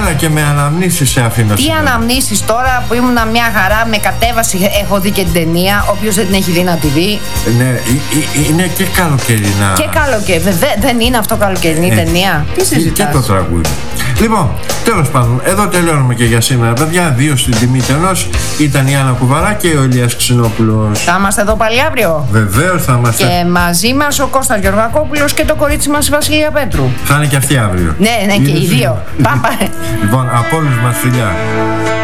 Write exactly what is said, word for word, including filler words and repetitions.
Έλα και με αναμνήσεις σε αφήνω. Τι αναμνήσεις τώρα που ήμουνα μια χαρά, με κατέβαση, έχω δει και την ταινία. Όποιος δεν την έχει δει να τη δει. Ναι, είναι και καλοκαιρινά. Και καλοκαιρινά. Βέβαια δεν είναι αυτό καλοκαιρινή ε, ταινία. Τι συζητάς? Και το τραγούδι. Λοιπόν, τέλος πάντων, εδώ τελειώνουμε και για σήμερα, παιδιά. Δύο στην τιμή ενός. Ήταν η Άννα Κουβαρά και ο Ηλίας Ξινόπουλος. Θα είμαστε εδώ πάλι αύριο. Βεβαίως θα είμαστε. Και μαζί μας ο Κώστας Γεωργακόπουλος και το κορίτσι μας η Βασιλεία Πέτρου. Θα είναι και αυτή αύριο. Ναι, ναι, και οι δύο. Πάμε. Λοιπόν, από όλους μας φιλιά.